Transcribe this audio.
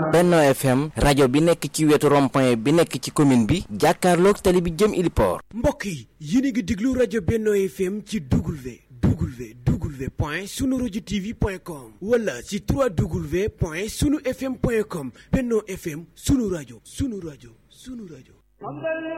Benno FM rajo bi nekk ci wetu rond-point bi nekk ci commune bi jàkkaarloog tali bi jëm Iliport. mbokk yi yéen a ngi déglu rajo Benno FM ci www.sunuradiotv.com wala ci 3w.sunufm.com. Benno FM sunu rajo sunu rajo sunu rajo.